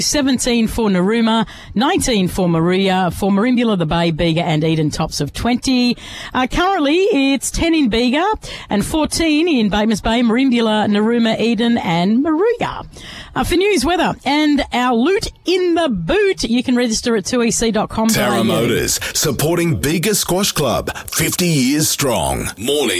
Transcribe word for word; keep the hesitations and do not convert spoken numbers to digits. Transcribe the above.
seventeen for Narooma, nineteen for Maria, for Merimbula, the Bay, Bega and Eden, tops of twenty. Uh, currently, it's ten in Bega and fourteen in Batemans Bay, Merimbula, Narooma, Eden and Maria. Uh, for news, weather and our loot in the boot, you can register at two e c dot com. Tara Motors, supporting Bega Squash Club, fifty years strong. Morning.